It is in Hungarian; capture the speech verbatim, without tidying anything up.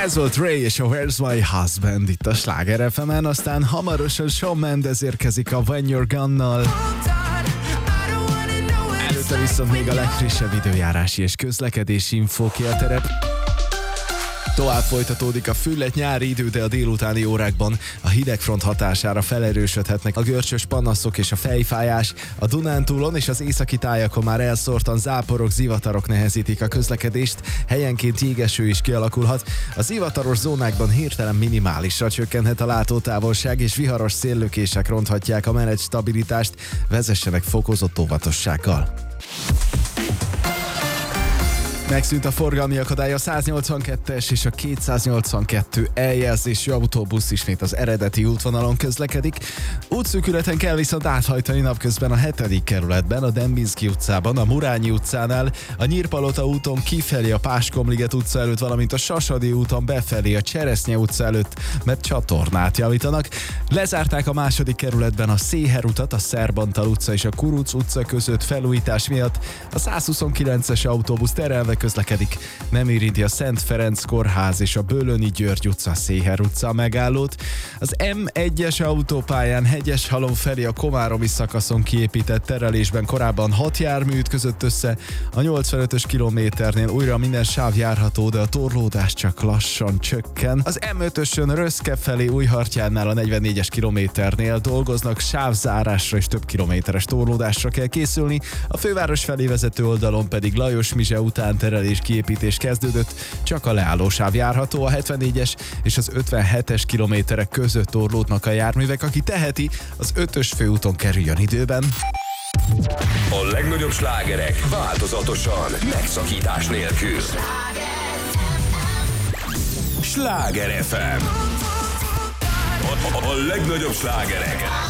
Ez volt Ray és a Where's My Husband itt a Sláger ef emen, aztán hamarosan Shawn Mendes érkezik a When You're Gone-nal. Előtte viszont még a legfrissebb időjárási és közlekedési infó ki a terep. Tovább folytatódik a füllet nyári idő, de a délutáni órákban a hidegfront hatására felerősödhetnek a görcsös panaszok és a fejfájás. A Dunántúlon és az északi tájakon már elszórtan záporok, zivatarok nehezítik a közlekedést, helyenként jégeső is kialakulhat. A zivataros zónákban hirtelen minimálisra csökkenhet a látótávolság, és viharos széllökések ronthatják a menet stabilitást, vezessenek fokozott óvatossággal. Megszűnt a forgalmi akadály a száznyolcvankettes és a kétszáznyolcvankettő eljelzésű autóbusz ismét az eredeti útvonalon közlekedik. Útszűkületen kell viszont áthajtani napközben a hetedik kerületben, a Dembinszky utcában, a Murányi utcánál, a Nyírpalota úton kifelé a Páskomliget utca előtt, valamint a Sasadi úton befelé a Cseresznye utca előtt, mert csatornát javítanak. Lezárták a második kerületben a Széher utat, a Szerbantal utca és a Kuruc utca között felújítás miatt. A százhuszonkilences autóbusz terelve közlekedik, nem érinti a Szent Ferenc kórház és a Bőlöni György utca, Széher utca megállót. Az em egyes autópályán Hegyeshalom felé a komáromi szakaszon kiépített terelésben korábban hat jármű ütközött össze, a nyolcvanötös kilométernél újra minden sáv járható, de a torlódás csak lassan csökken. Az em ötösön Röszke felé Újhartyánnál a negyvennégyes kilométernél dolgoznak, sávzárásra és több kilométeres torlódásra kell készülni, a főváros felé vezető oldalon pedig Lajos Mizse után terelés kiépítés kezdődött, csak a leállósáv járható, a hetvennégyes és az ötvenhetes kilométerek között torlódnak a járművek, aki teheti, az ötös főúton kerüljön időben. A legnagyobb slágerek változatosan, megszakítás nélkül. Sláger ef em. A, a, a legnagyobb slágerek